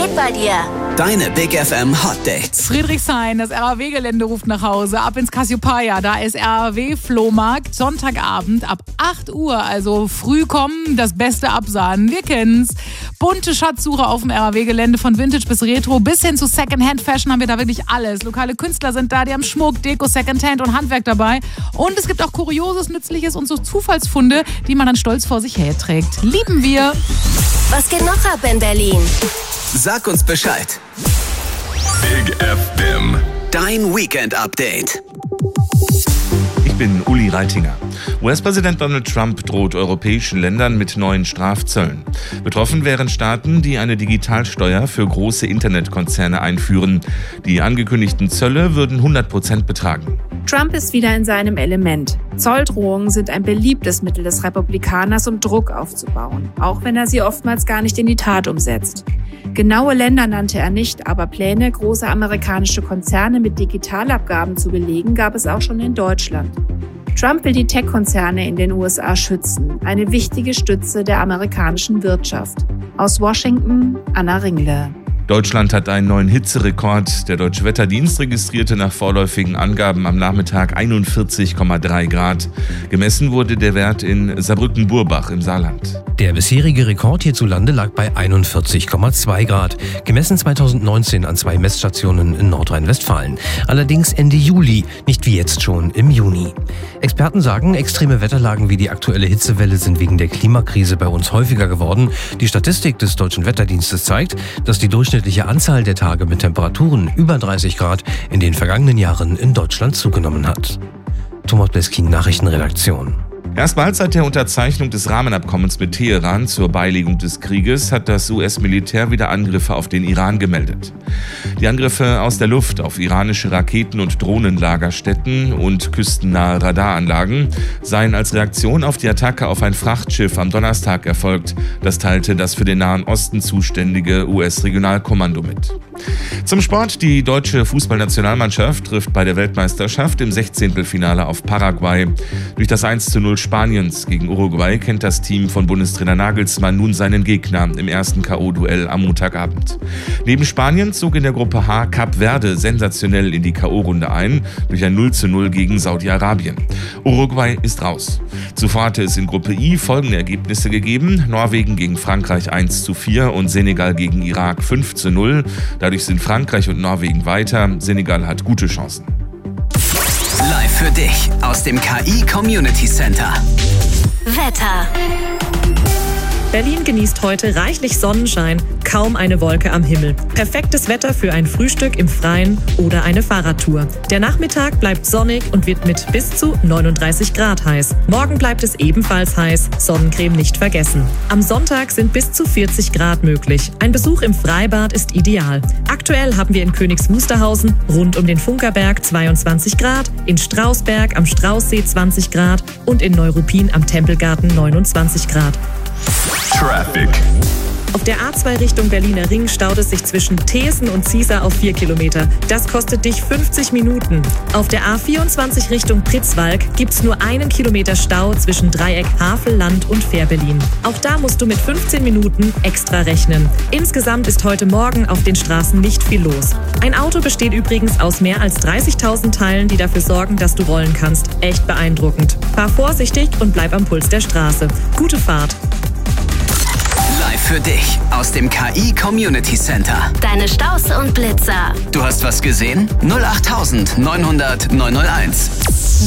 geht bei dir? Deine Big FM Hot Dates. Friedrichshain, das RAW-Gelände ruft nach Hause. Ab ins Cassiopeia, da ist RAW-Flohmarkt. Sonntagabend ab 8 Uhr, also früh kommen, das Beste absahnen. Wir kennen's. Bunte Schatzsuche auf dem RAW-Gelände, von Vintage bis Retro bis hin zu Secondhand-Fashion haben wir da wirklich alles. Lokale Künstler sind da, die haben Schmuck, Deko, Secondhand und Handwerk dabei. Und es gibt auch Kurioses, Nützliches und so Zufallsfunde, die man dann stolz vor sich herträgt. Lieben wir. Was geht noch ab in Berlin? Sag uns Bescheid. Big FM. Dein Weekend-Update. Ich bin Uli Reitinger. US-Präsident Donald Trump droht europäischen Ländern mit neuen Strafzöllen. Betroffen wären Staaten, die eine Digitalsteuer für große Internetkonzerne einführen. Die angekündigten Zölle würden 100% betragen. Trump ist wieder in seinem Element. Zolldrohungen sind ein beliebtes Mittel des Republikaners, um Druck aufzubauen, auch wenn er sie oftmals gar nicht in die Tat umsetzt. Genaue Länder nannte er nicht, aber Pläne, große amerikanische Konzerne mit Digitalabgaben zu belegen, gab es auch schon in Deutschland. Trump will die Tech-Konzerne in den USA schützen, eine wichtige Stütze der amerikanischen Wirtschaft. Aus Washington, Anna Ringle. Deutschland hat einen neuen Hitzerekord. Der Deutsche Wetterdienst registrierte nach vorläufigen Angaben am Nachmittag 41,3 Grad. Gemessen wurde der Wert in Saarbrücken-Burbach im Saarland. Der bisherige Rekord hierzulande lag bei 41,2 Grad, gemessen 2019 an 2 Messstationen in Nordrhein-Westfalen. Allerdings Ende Juli, nicht wie jetzt schon im Juni. Experten sagen, extreme Wetterlagen wie die aktuelle Hitzewelle sind wegen der Klimakrise bei uns häufiger geworden. Die Statistik des Deutschen Wetterdienstes zeigt, dass die durchschnittliche Anzahl der Tage mit Temperaturen über 30 Grad in den vergangenen Jahren in Deutschland zugenommen hat. Thomas Bleskin, Nachrichtenredaktion. Erstmals seit der Unterzeichnung des Rahmenabkommens mit Teheran zur Beilegung des Krieges hat das US-Militär wieder Angriffe auf den Iran gemeldet. Die Angriffe aus der Luft auf iranische Raketen- und Drohnenlagerstätten und küstennahe Radaranlagen seien als Reaktion auf die Attacke auf ein Frachtschiff am Donnerstag erfolgt. Das teilte das für den Nahen Osten zuständige US-Regionalkommando mit. Zum Sport: Die deutsche Fußballnationalmannschaft trifft bei der Weltmeisterschaft im 16. auf Paraguay. Durch das 1:0 Spaniens gegen Uruguay kennt das Team von Bundestrainer Nagelsmann nun seinen Gegner im ersten K.O.-Duell am Montagabend. Neben Spanien zog in der Gruppe H Kap Verde sensationell in die K.O.-Runde ein, durch ein 0:0 gegen Saudi-Arabien. Uruguay ist raus. Zuvor hatte es in Gruppe I folgende Ergebnisse gegeben: Norwegen gegen Frankreich 1:4 und Senegal gegen Irak 5:0. Dadurch sind Frankreich und Norwegen weiter. Senegal hat gute Chancen. Live für dich aus dem KI Community Center. Wetter. Berlin genießt heute reichlich Sonnenschein, kaum eine Wolke am Himmel. Perfektes Wetter für ein Frühstück im Freien oder eine Fahrradtour. Der Nachmittag bleibt sonnig und wird mit bis zu 39 Grad heiß. Morgen bleibt es ebenfalls heiß, Sonnencreme nicht vergessen. Am Sonntag sind bis zu 40 Grad möglich. Ein Besuch im Freibad ist ideal. Aktuell haben wir in Königs Wusterhausen rund um den Funkerberg 22 Grad, in Strausberg am Straußsee 20 Grad und in Neuruppin am Tempelgarten 29 Grad. Traffic. Auf der A2 Richtung Berliner Ring staut es sich zwischen Thesen und Ziesar auf 4 Kilometer. Das kostet dich 50 Minuten. Auf der A24 Richtung Pritzwalk gibt's nur 1 Kilometer Stau zwischen Dreieck Havelland und Fährberlin. Auch da musst du mit 15 Minuten extra rechnen. Insgesamt ist heute Morgen auf den Straßen nicht viel los. Ein Auto besteht übrigens aus mehr als 30.000 Teilen, die dafür sorgen, dass du rollen kannst. Echt beeindruckend. Fahr vorsichtig und bleib am Puls der Straße. Gute Fahrt. Live für dich aus dem KI Community Center. Deine Staus und Blitzer. Du hast was gesehen? 08900 901.